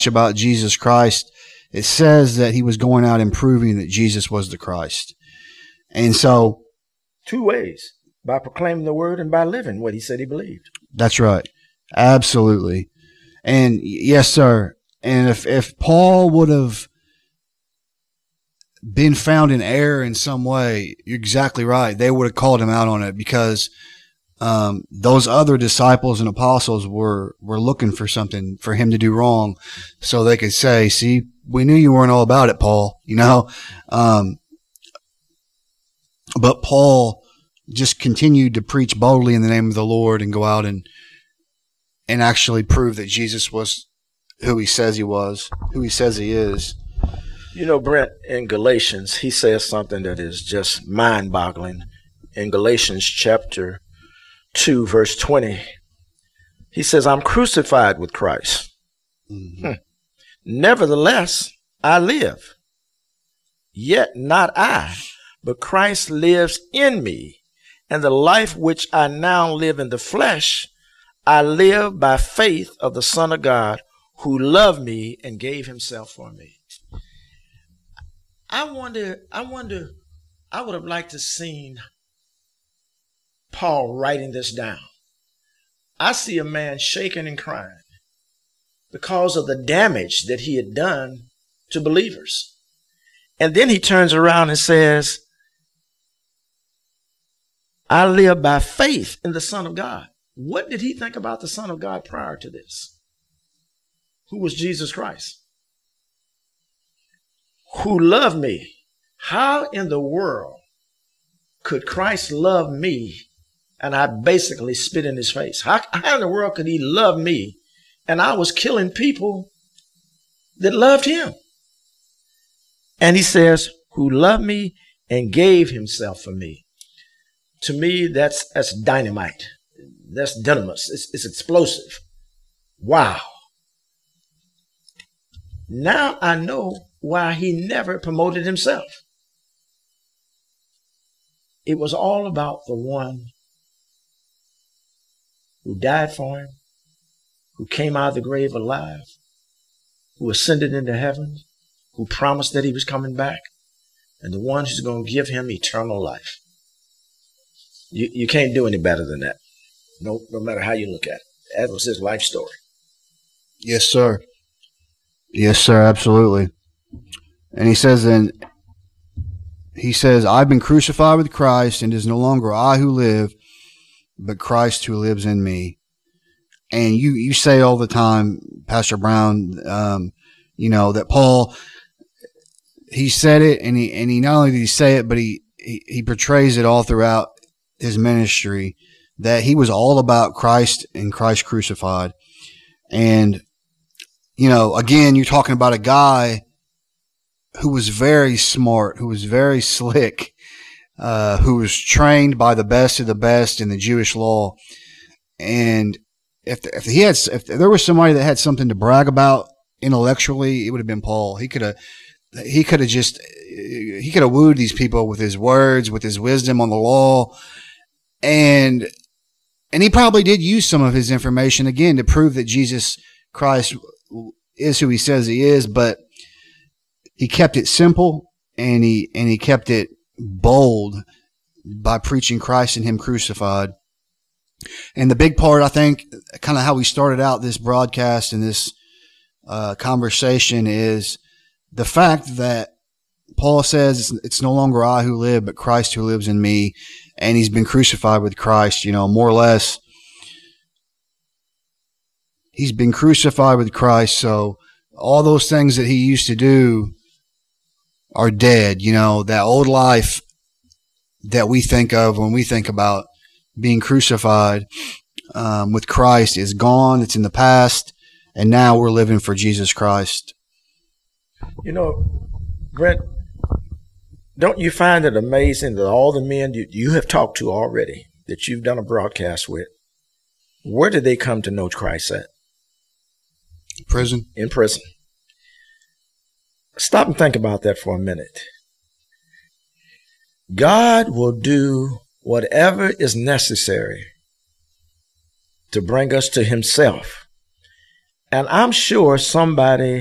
about Jesus Christ, it says that he was going out and proving that Jesus was the Christ. And so, two ways, by proclaiming the word and by living what he said he believed. That's right. Absolutely. And yes, sir. And if Paul would have been found in error in some way, you're exactly right. They would have called him out on it, because those other disciples and apostles were looking for something for him to do wrong, so they could say, "See, we knew you weren't all about it, Paul." You know, but Paul just continued to preach boldly in the name of the Lord and go out and actually prove that Jesus was who he says he was, who he says he is. You know, Brent, in Galatians, he says something that is just mind-boggling. In Galatians chapter 2, verse 20, he says, "I'm crucified with Christ. Mm-hmm. Nevertheless, I live. Yet not I, but Christ lives in me. And the life which I now live in the flesh, I live by faith of the Son of God, who loved me and gave himself for me." I wonder, I would have liked to seen Paul writing this down. I see a man shaking and crying because of the damage that he had done to believers. And then he turns around and says, "I live by faith in the Son of God." What did he think about the Son of God prior to this? Who was Jesus Christ? Who loved me. How in the world could Christ love me and I basically spit in his face? How in the world could he love me and I was killing people that loved him? And he says, "Who loved me and gave himself for me." To me, that's dynamite. That's dynamis. It's explosive. Wow. Now I know why he never promoted himself. It was all about the one who died for him, who came out of the grave alive, who ascended into heaven, who promised that he was coming back, and the one who's going to give him eternal life. You can't do any better than that, no matter how you look at it. That was his life story. Yes, sir. Yes, sir, absolutely. And he says, "I've been crucified with Christ, and it is no longer I who live, but Christ who lives in me." And you say all the time, Pastor Brown, that Paul, he said it, and he not only did he say it, but he portrays it all throughout his ministry, that he was all about Christ and Christ crucified. And, again, you're talking about a guy who was very smart, who was very slick, who was trained by the best of the best in the Jewish law. And if there was somebody that had something to brag about intellectually, it would have been Paul. He could have wooed these people with his words, with his wisdom on the law. And he probably did use some of his information again to prove that Jesus Christ is who he says he is, but he kept it simple and he kept it bold by preaching Christ and him crucified. And the big part, I think, kind of how we started out this broadcast and this conversation, is the fact that Paul says it's no longer I who live, but Christ who lives in me. And he's been crucified with Christ, more or less. He's been crucified with Christ. So all those things that he used to do are dead. That old life that we think of when we think about being crucified with Christ is gone. It's in the past. And now we're living for Jesus Christ. Brent, don't you find it amazing that all the men you have talked to already, that you've done a broadcast with, where did they come to know Christ at? Prison. In prison. Stop and think about that for a minute. God will do whatever is necessary to bring us to himself. And I'm sure somebody